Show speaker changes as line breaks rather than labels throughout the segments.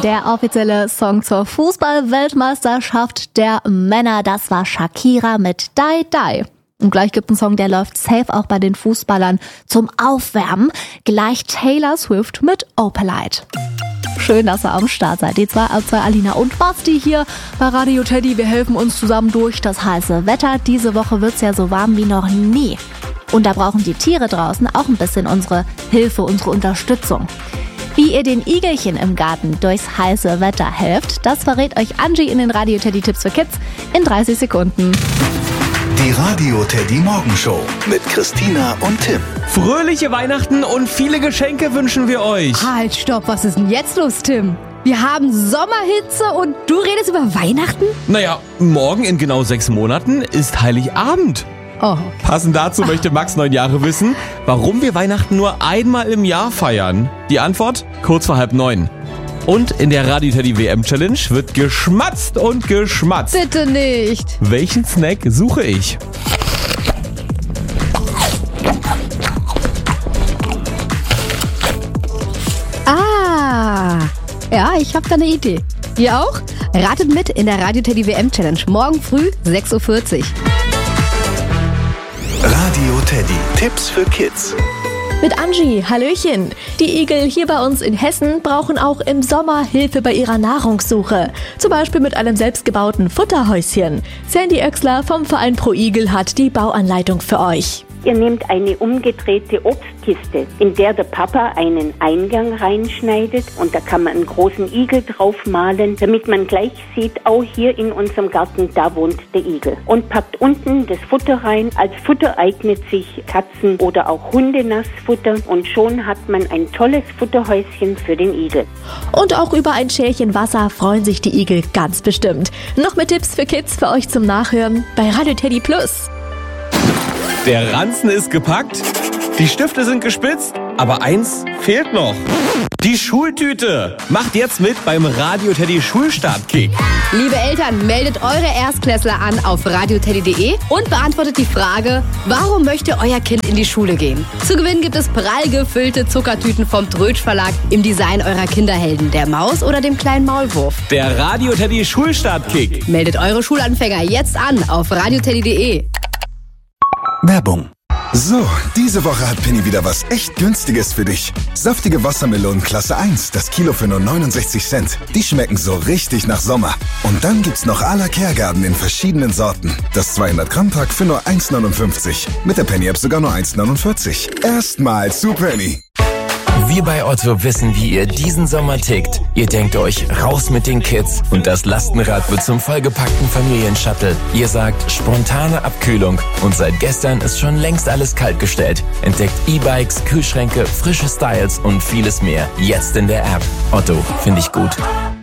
Der offizielle Song zur Fußball-Weltmeisterschaft der Männer, das war Shakira mit Die Die. Und gleich gibt es einen Song, der läuft safe auch bei den Fußballern zum Aufwärmen. Gleich Taylor Swift mit Opalite. Schön, dass ihr am Start seid. Die zwei Alina und Basti hier bei Radio Teddy. Wir helfen uns zusammen durch das heiße Wetter. Diese Woche wird's ja so warm wie noch nie. Und da brauchen die Tiere draußen auch ein bisschen unsere Hilfe, unsere Unterstützung. Wie ihr den Igelchen im Garten durchs heiße Wetter helft, das verrät euch Angie in den Radio Teddy Tipps für Kids in 30 Sekunden.
Die Radio Teddy Morgenshow mit Christina und Tim.
Fröhliche Weihnachten und viele Geschenke wünschen wir euch.
Halt, stopp, was ist denn jetzt los, Tim? Wir haben Sommerhitze und du redest über Weihnachten?
Naja, morgen in genau 6 Monaten ist Heiligabend.
Oh, okay.
Passend dazu möchte Max 9 Jahre wissen, warum wir Weihnachten nur einmal im Jahr feiern. Die Antwort kurz vor 8:30. Und in der Radio Teddy WM Challenge wird geschmatzt und geschmatzt.
Bitte nicht.
Welchen Snack suche ich?
Ja, ich habe da eine Idee. Ihr auch? Ratet mit in der Radio Teddy WM Challenge. Morgen früh 6:40 Uhr.
Radio Teddy. Tipps für Kids.
Mit Angie, hallöchen. Die Igel hier bei uns in Hessen brauchen auch im Sommer Hilfe bei ihrer Nahrungssuche. Zum Beispiel mit einem selbstgebauten Futterhäuschen. Sandy Oechsler vom Verein Pro Igel hat die Bauanleitung für euch.
Ihr nehmt eine umgedrehte Obstkiste, in der der Papa einen Eingang reinschneidet und da kann man einen großen Igel drauf malen, damit man gleich sieht, oh, hier in unserem Garten, da wohnt der Igel. Und packt unten das Futter rein. Als Futter eignet sich Katzen- oder auch Hundenassfutter und schon hat man ein tolles Futterhäuschen für den Igel.
Und auch über ein Schälchen Wasser freuen sich die Igel ganz bestimmt. Noch mehr Tipps für Kids für euch zum Nachhören bei Radio Teddy Plus.
Der Ranzen ist gepackt, die Stifte sind gespitzt, aber eins fehlt noch. Die Schultüte. Macht jetzt mit beim Radio Teddy Schulstartkick.
Liebe Eltern, meldet eure Erstklässler an auf radioteddy.de und beantwortet die Frage, warum möchte euer Kind in die Schule gehen? Zu gewinnen gibt es prall gefüllte Zuckertüten vom Trötsch Verlag im Design eurer Kinderhelden, der Maus oder dem kleinen Maulwurf.
Der Radio Teddy Schulstartkick.
Meldet eure Schulanfänger jetzt an auf radioteddy.de.
Werbung. So, diese Woche hat Penny wieder was echt Günstiges für dich. Saftige Wassermelonen Klasse 1, das Kilo für nur 69 Cent. Die schmecken so richtig nach Sommer. Und dann gibt's noch à la Kehrgarten in verschiedenen Sorten. Das 200-Gramm-Pack für nur 1,59. Mit der Penny-App sogar nur 1,49. Erstmal zu Penny.
Wir bei Otto wissen, wie ihr diesen Sommer tickt. Ihr denkt euch, raus mit den Kids und das Lastenrad wird zum vollgepackten Familienshuttle. Ihr sagt, spontane Abkühlung und seit gestern ist schon längst alles kaltgestellt. Entdeckt E-Bikes, Kühlschränke, frische Styles und vieles mehr. Jetzt in der App. Otto, finde ich gut.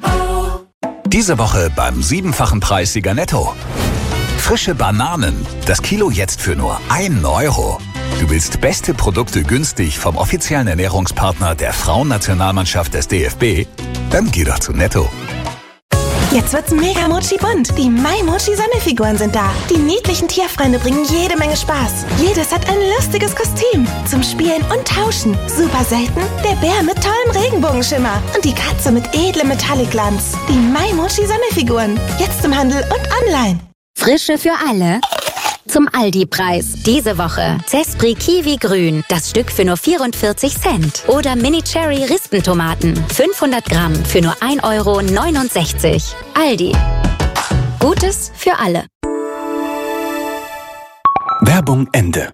Diese Woche beim 7-fachen Preissieger Netto. Frische Bananen. Das Kilo jetzt für nur 1 Euro. Du willst beste Produkte günstig vom offiziellen Ernährungspartner der Frauennationalmannschaft des DFB? Dann geh doch zu Netto.
Jetzt wird's mega Mochi bunt. Die My Mochi Sammelfiguren sind da. Die niedlichen Tierfreunde bringen jede Menge Spaß. Jedes hat ein lustiges Kostüm. Zum Spielen und Tauschen. Super selten der Bär mit tollem Regenbogenschimmer. Und die Katze mit edlem Metallicglanz. Die My Mochi Sammelfiguren. Jetzt im Handel und online.
Frische für alle. Zum Aldi-Preis. Diese Woche Zespri Kiwi Grün, das Stück für nur 44 Cent. Oder Mini Cherry Rispentomaten, 500 Gramm für nur 1,69 Euro. Aldi. Gutes für alle.
Werbung Ende.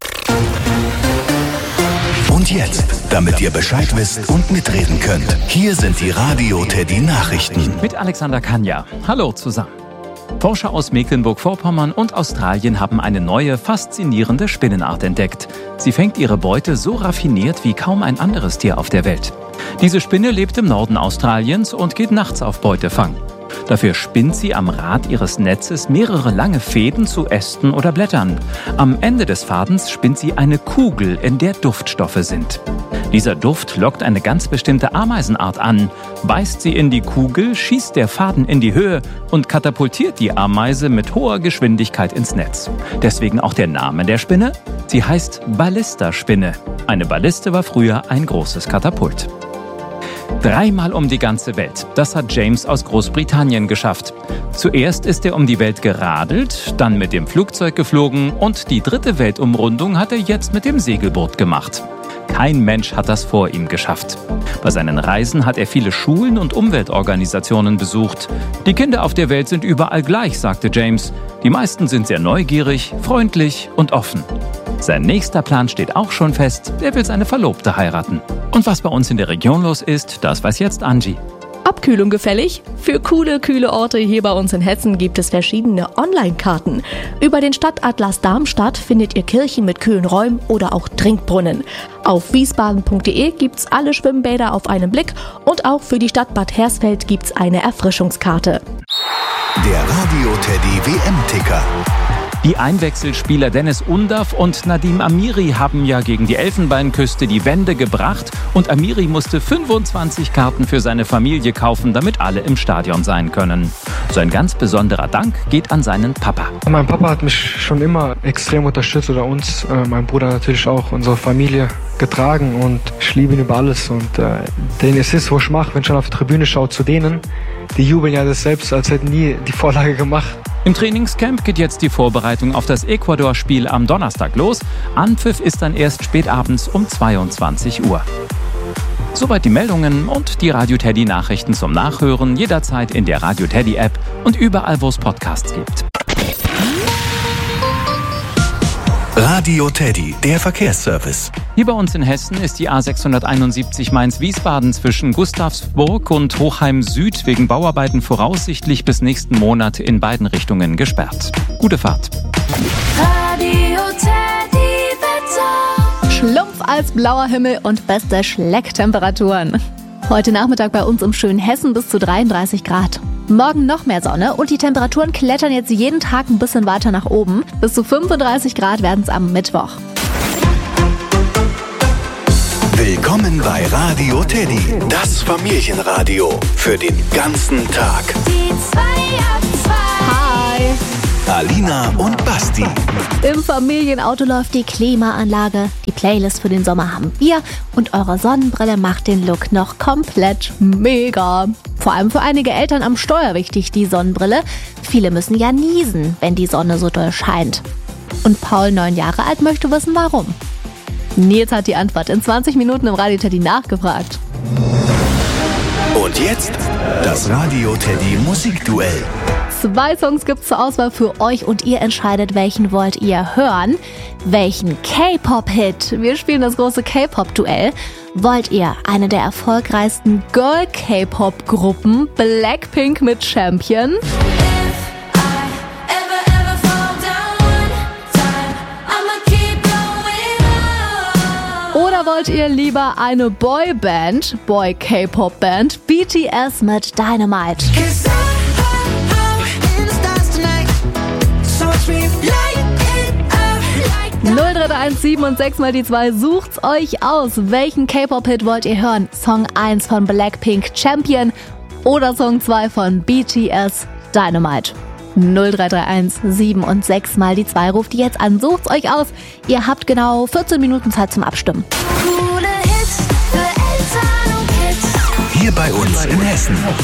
Und jetzt, damit ihr Bescheid wisst und mitreden könnt, hier sind die Radio Teddy Nachrichten.
Mit Alexander Kanja. Hallo zusammen. Forscher aus Mecklenburg-Vorpommern und Australien haben eine neue, faszinierende Spinnenart entdeckt. Sie fängt ihre Beute so raffiniert wie kaum ein anderes Tier auf der Welt. Diese Spinne lebt im Norden Australiens und geht nachts auf Beutefang. Dafür spinnt sie am Rad ihres Netzes mehrere lange Fäden zu Ästen oder Blättern. Am Ende des Fadens spinnt sie eine Kugel, in der Duftstoffe sind. Dieser Duft lockt eine ganz bestimmte Ameisenart an. Beißt sie in die Kugel, schießt der Faden in die Höhe und katapultiert die Ameise mit hoher Geschwindigkeit ins Netz. Deswegen auch der Name der Spinne. Sie heißt Ballisterspinne. Eine Balliste war früher ein großes Katapult. 3-mal um die ganze Welt. Das hat James aus Großbritannien geschafft. Zuerst ist er um die Welt geradelt, dann mit dem Flugzeug geflogen und die 3. Weltumrundung hat er jetzt mit dem Segelboot gemacht. Kein Mensch hat das vor ihm geschafft. Bei seinen Reisen hat er viele Schulen und Umweltorganisationen besucht. Die Kinder auf der Welt sind überall gleich, sagte James. Die meisten sind sehr neugierig, freundlich und offen. Sein nächster Plan steht auch schon fest. Er will seine Verlobte heiraten. Und was bei uns in der Region los ist, das weiß jetzt Angie.
Abkühlung gefällig? Für coole, kühle Orte hier bei uns in Hessen gibt es verschiedene Online-Karten. Über den Stadtatlas Darmstadt findet ihr Kirchen mit kühlen Räumen oder auch Trinkbrunnen. Auf wiesbaden.de gibt's alle Schwimmbäder auf einen Blick und auch für die Stadt Bad Hersfeld gibt's eine Erfrischungskarte.
Der Radio Teddy WM-Ticker.
Die Einwechselspieler Dennis Undav und Nadim Amiri haben ja gegen die Elfenbeinküste die Wende gebracht und Amiri musste 25 Karten für seine Familie kaufen, damit alle im Stadion sein können. So ein ganz besonderer Dank geht an seinen Papa.
Mein Papa hat mich schon immer extrem unterstützt oder uns, mein Bruder natürlich auch, unsere Familie getragen und ich liebe ihn über alles und den Assist, wo ich mache, wenn ich schon auf die Tribüne schaue zu denen, die jubeln ja das selbst, als hätten nie die Vorlage gemacht.
Im Trainingscamp geht jetzt die Vorbereitung auf das Ecuador-Spiel am Donnerstag los. Anpfiff ist dann erst spätabends um 22 Uhr. Soweit die Meldungen und die Radio Teddy Nachrichten zum Nachhören jederzeit in der Radio Teddy App und überall, wo es Podcasts gibt.
Radio Teddy, der Verkehrsservice.
Hier bei uns in Hessen ist die A671 Mainz-Wiesbaden zwischen Gustavsburg und Hochheim Süd wegen Bauarbeiten voraussichtlich bis nächsten Monat in beiden Richtungen gesperrt. Gute Fahrt.
Radio Teddy Wetter. Schlumpf als blauer Himmel und beste Schlecktemperaturen. Heute Nachmittag bei uns im schönen Hessen bis zu 33 Grad. Morgen noch mehr Sonne und die Temperaturen klettern jetzt jeden Tag ein bisschen weiter nach oben. Bis zu 35 Grad werden es am Mittwoch.
Willkommen bei Radio Teddy, das Familienradio für den ganzen Tag.
Die 2 ab 2. Hi.
Alina und Basti.
Im Familienauto läuft die Klimaanlage. Die Playlist für den Sommer haben wir und eure Sonnenbrille macht den Look noch komplett mega. Vor allem für einige Eltern am Steuer wichtig, die Sonnenbrille. Viele müssen ja niesen, wenn die Sonne so doll scheint. Und Paul, 9 Jahre alt, möchte wissen, warum. Nils hat die Antwort in 20 Minuten im Radio Teddy nachgefragt.
Und jetzt das Radio Teddy Musikduell.
2 Songs gibt's zur Auswahl für euch und ihr entscheidet, welchen wollt ihr hören. Welchen K-Pop-Hit? Wir spielen das große K-Pop-Duell. Wollt ihr eine der erfolgreichsten Girl-K-Pop-Gruppen, Blackpink mit Champion? Oder wollt ihr lieber eine Boyband, Boy-K-Pop-Band, BTS mit Dynamite? 0331 und 6 mal die 2, sucht's euch aus. Welchen K-Pop-Hit wollt ihr hören? Song 1 von Blackpink, Champion oder Song 2 von BTS, Dynamite? 0331 7 und 6 mal die 2, ruft die jetzt an, sucht's euch aus. Ihr habt genau 14 Minuten Zeit zum Abstimmen.
Coole Hits für Eltern und Kids. Hier bei uns in Hessen.